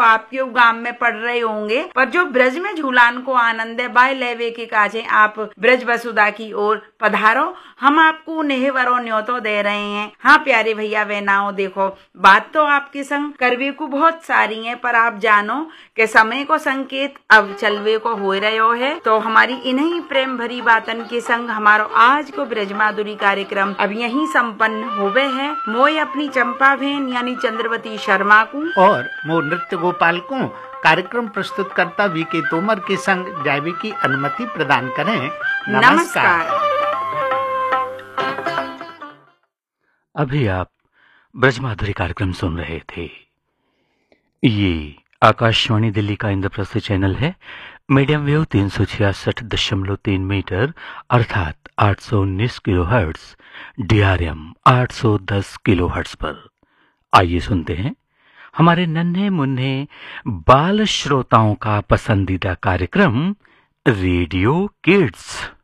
आपके गांव में पढ़ रहे होंगे, पर जो ब्रज में झूलान को आनंद है बाय लेवे के काजे आप ब्रज वसुधा की ओर पधारो। हम आपको नेहवरो न्योतो दे रहे हैं। हाँ प्यारे भैया बहनाओ, देखो बात तो आपके संग करवे को बहुत सारी है, पर आप जानो कि समय को संकेत अब चलवे को हो रहो है। तो हमारी इन्हीं प्रेम भरी बातन के संग हमारो आज को ब्रज माधुरी कार्यक्रम अब यहीं संपन्न होवे है। मोय अपनी चंपा बहन यानी चंद्रवती शर्मा को और मोर नृत्य गोपाल को कार्यक्रम प्रस्तुत करता वीके तोमर के संग जावे की अनुमति प्रदान करें। नमस्कार। अभी आप ब्रज माधुरी कार्यक्रम सुन रहे थे। ये आकाशवाणी दिल्ली का इंद्रप्रस्थ चैनल है। मीडियम वेव 366.3 मीटर अर्थात 819 किलोहर्ट्ज, DRM 810 किलोहर्ट्ज पर। आइए सुनते हैं हमारे नन्हे मुन्ने बाल श्रोताओं का पसंदीदा कार्यक्रम रेडियो किड्स।